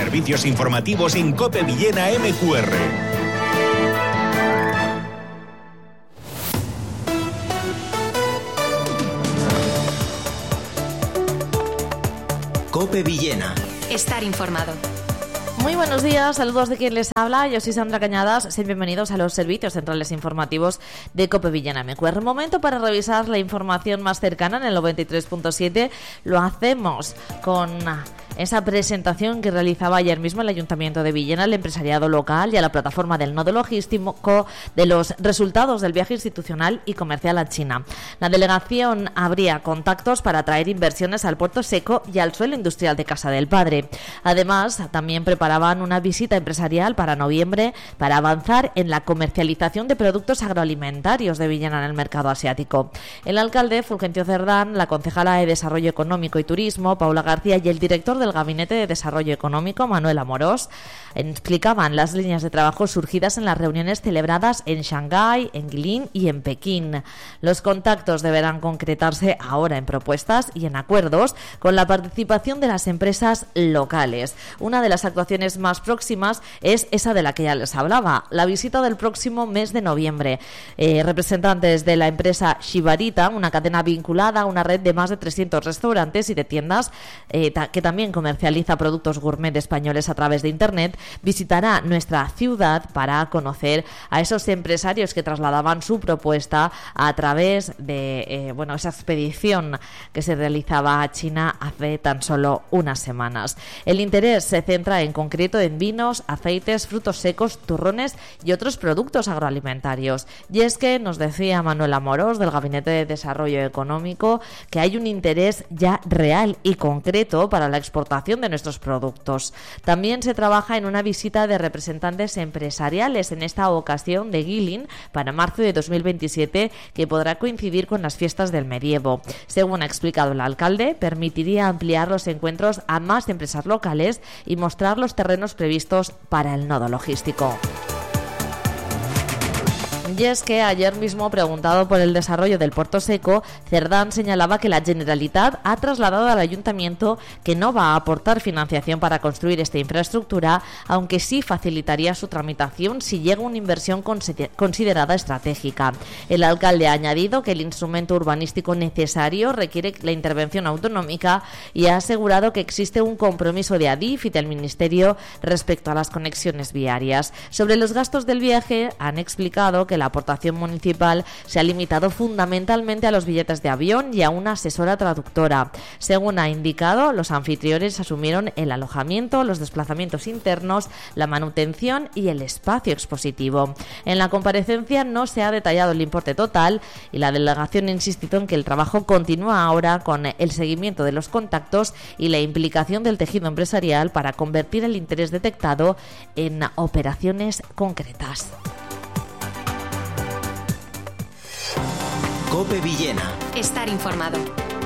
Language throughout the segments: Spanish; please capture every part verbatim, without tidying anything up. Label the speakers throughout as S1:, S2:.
S1: Servicios informativos en COPE Villena M Q R.
S2: COPE Villena.
S3: Estar informado.
S4: Muy buenos días, saludos de quien les habla. Yo soy Sandra Cañadas. Sean bienvenidos a los servicios centrales informativos de COPE Villena M Q R. Momento para revisar la información más cercana en el noventa y tres punto siete. Lo hacemos con esa presentación que realizaba ayer mismo el Ayuntamiento de Villena, al empresariado local y a la plataforma del nodo logístico de los resultados del viaje institucional y comercial a China. La delegación abría contactos para atraer inversiones al puerto seco y al suelo industrial de Casa del Padre. Además, también preparaban una visita empresarial para noviembre para avanzar en la comercialización de productos agroalimentarios de Villena en el mercado asiático. El alcalde Fulgencio Cerdán, la concejala de Desarrollo Económico y Turismo, Paula García, y el director del Gabinete de Desarrollo Económico, Manuel Amorós, explicaban las líneas de trabajo surgidas en las reuniones celebradas en Shanghái, en Guilin y en Pekín. Los contactos deberán concretarse ahora en propuestas y en acuerdos con la participación de las empresas locales. Una de las actuaciones más próximas es esa de la que ya les hablaba, la visita del próximo mes de noviembre. Eh, representantes de la empresa Shibarita, una cadena vinculada a una red de más de trescientos restaurantes y de tiendas eh, ta- que también comercializa productos gourmet españoles a través de Internet, visitará nuestra ciudad para conocer a esos empresarios que trasladaban su propuesta a través de eh, bueno, esa expedición que se realizaba a China hace tan solo unas semanas. El interés se centra en concreto en vinos, aceites, frutos secos, turrones y otros productos agroalimentarios. Y es que nos decía Manuel Amorós, del Gabinete de Desarrollo Económico, que hay un interés ya real y concreto para la exportación de nuestros productos. También se trabaja en una visita de representantes empresariales, en esta ocasión de Guilin, para marzo de dos mil veintisiete, que podrá coincidir con las fiestas del medievo. Según ha explicado el alcalde, permitiría ampliar los encuentros a más empresas locales y mostrar los terrenos previstos para el nodo logístico. Y es que ayer mismo, preguntado por el desarrollo del puerto seco, Cerdán señalaba que la Generalitat ha trasladado al Ayuntamiento que no va a aportar financiación para construir esta infraestructura, aunque sí facilitaría su tramitación si llega una inversión considerada estratégica. El alcalde ha añadido que el instrumento urbanístico necesario requiere la intervención autonómica y ha asegurado que existe un compromiso de Adif y del Ministerio respecto a las conexiones viarias. Sobre los gastos del viaje, han explicado que la aportación municipal se ha limitado fundamentalmente a los billetes de avión y a una asesora traductora. Según ha indicado, los anfitriones asumieron el alojamiento, los desplazamientos internos, la manutención y el espacio expositivo. En la comparecencia no se ha detallado el importe total y la delegación ha insistido en que el trabajo continúa ahora con el seguimiento de los contactos y la implicación del tejido empresarial para convertir el interés detectado en operaciones concretas.
S2: COPE Villena.
S3: Estar informado.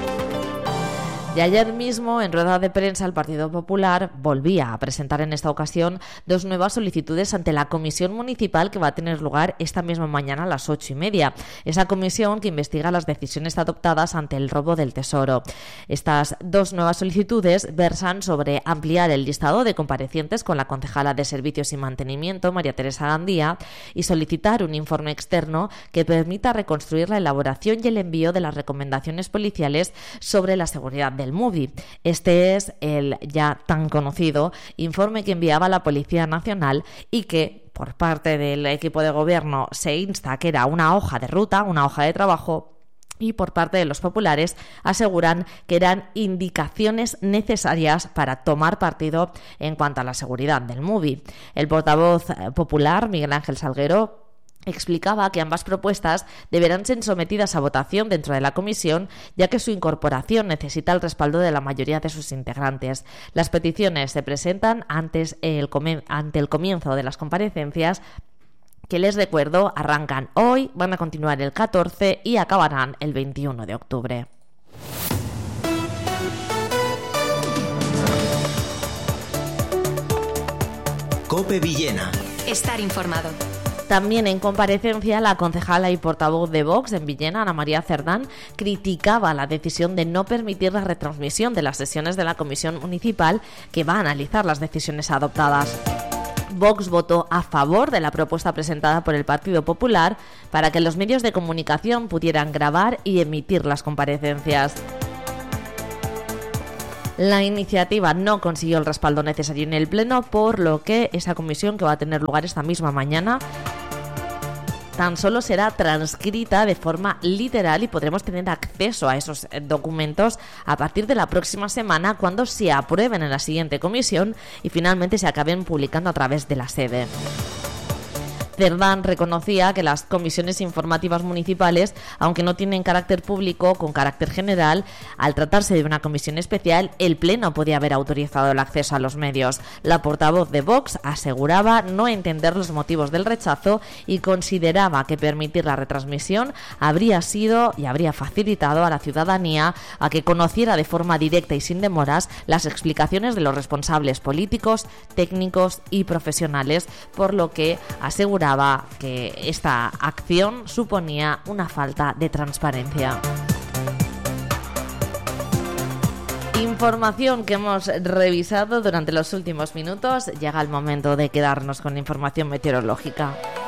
S4: Y ayer mismo, en rueda de prensa, el Partido Popular volvía a presentar en esta ocasión dos nuevas solicitudes ante la comisión municipal que va a tener lugar esta misma mañana a las ocho y media. Esa comisión que investiga las decisiones adoptadas ante el robo del tesoro. Estas dos nuevas solicitudes versan sobre ampliar el listado de comparecientes con la concejala de Servicios y Mantenimiento, María Teresa Gandía, y solicitar un informe externo que permita reconstruir la elaboración y el envío de las recomendaciones policiales sobre la seguridad del M U V I. Este es el ya tan conocido informe que enviaba la Policía Nacional y que, por parte del equipo de gobierno, se insta que era una hoja de ruta, una hoja de trabajo, y por parte de los populares aseguran que eran indicaciones necesarias para tomar partido en cuanto a la seguridad del M U V I. El portavoz popular, Miguel Ángel Salguero, explicaba que ambas propuestas deberán ser sometidas a votación dentro de la comisión, ya que su incorporación necesita el respaldo de la mayoría de sus integrantes. Las peticiones se presentan antes el comen- ante el comienzo de las comparecencias, que, les recuerdo, arrancan hoy, van a continuar el catorce y acabarán el veintiuno de octubre.
S2: COPE Villena.
S3: Estar informado.
S4: También en comparecencia, la concejala y portavoz de Vox en Villena, Ana María Cerdán, criticaba la decisión de no permitir la retransmisión de las sesiones de la Comisión Municipal que va a analizar las decisiones adoptadas. Vox votó a favor de la propuesta presentada por el Partido Popular para que los medios de comunicación pudieran grabar y emitir las comparecencias. La iniciativa no consiguió el respaldo necesario en el Pleno, por lo que esa comisión, que va a tener lugar esta misma mañana, tan solo será transcrita de forma literal y podremos tener acceso a esos documentos a partir de la próxima semana, cuando se aprueben en la siguiente comisión y finalmente se acaben publicando a través de la sede. Cerdán reconocía que las comisiones informativas municipales, aunque no tienen carácter público con carácter general, al tratarse de una comisión especial, el Pleno podía haber autorizado el acceso a los medios. La portavoz de Vox aseguraba no entender los motivos del rechazo y consideraba que permitir la retransmisión habría sido y habría facilitado a la ciudadanía a que conociera de forma directa y sin demoras las explicaciones de los responsables políticos, técnicos y profesionales, por lo que aseguraba que esta acción suponía una falta de transparencia. Información que hemos revisado durante los últimos minutos. Llega el momento de quedarnos con la información meteorológica.